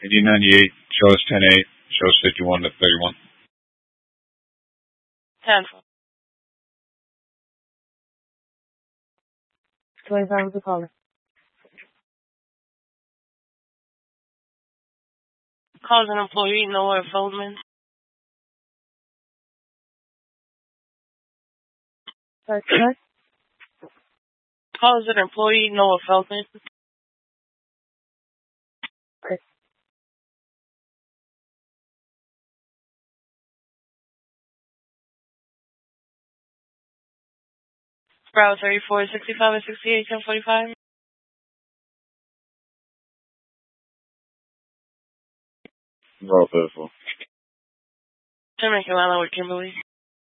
AD98, show us 10-8, show us 51 to 31. 10. 25 with the caller. Calls an employee, Noah Feldman. Sorry. Calls an employee, Noah Feldman. Okay. Bravo 34, 65 and 68, 1045. Bravo 34. Jamaica Island with Kimberly.